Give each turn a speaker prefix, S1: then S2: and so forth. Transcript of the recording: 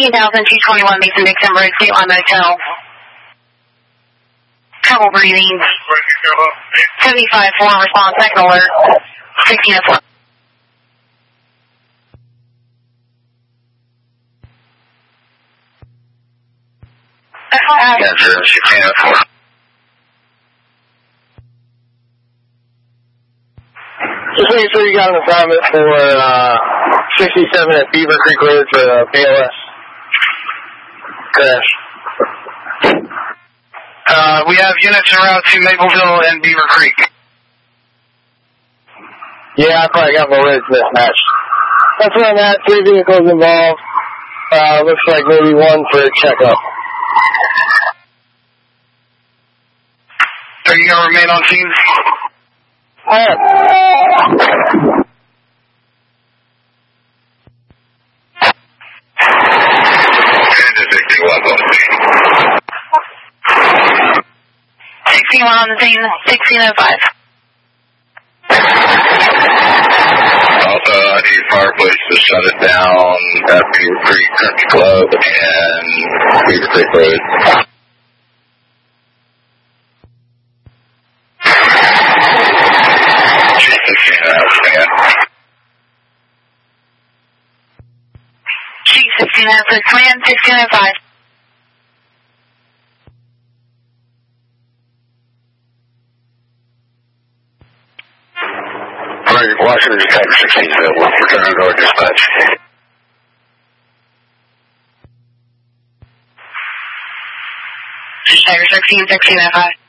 S1: 16,221 Mason Dixon Road, State Line Motel. Trouble breathing. 75-4, response, second alert. 1604.
S2: That's 1604.
S3: Just making sure you got an assignment for 67 at Beaver Creek Road for BLS crash.
S2: We have units en route to Mapleville and Beaver Creek.
S3: Yeah, I probably got my roads mismatched. That's where I'm at. 3 vehicles involved. Looks like maybe one for a checkup.
S2: Are you going to remain on scene?
S3: Alright.
S1: 61 on the scene, 1605.
S2: Also, I need Fireplace to shut it down at Beaver Creek Country Club and Beaver Creek Road.
S1: G16 has a command, 1605.
S2: Alright, Washington Detective 16 available. Return to our dispatch.
S1: Tiger 16, 1605.